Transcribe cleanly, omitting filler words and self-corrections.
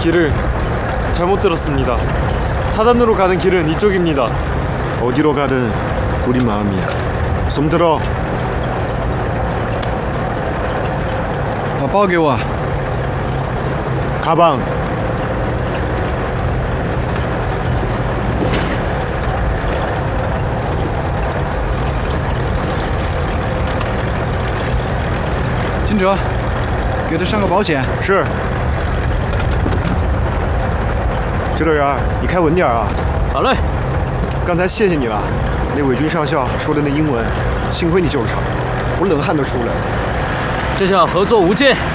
길을 잘못 들었습니다. 사단으로 가는 길은 이쪽입니다. 어디로 가든 우리 마음이야. 손 들어. 把包给我。 가방. 金哲，给他上个保险。 是。指导员，你开稳点啊！ 好嘞。 刚才谢谢你了，那伪军上校说的那英文，幸亏你救了场，我冷汗都出来了。 这叫合作无间。